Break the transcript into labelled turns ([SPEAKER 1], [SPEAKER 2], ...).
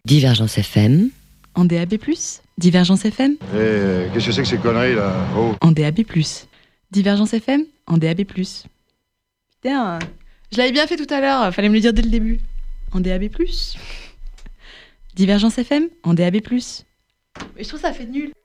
[SPEAKER 1] Divergence FM.
[SPEAKER 2] En DAB+, Divergence FM.
[SPEAKER 3] Qu'est-ce que c'est que ces conneries là? Oh.
[SPEAKER 2] En DAB+. Divergence FM, en DAB+. Putain, je l'avais bien fait tout à l'heure, fallait me le dire dès le début. En DAB+. Divergence FM, en DAB+. Mais je trouve ça fait nul.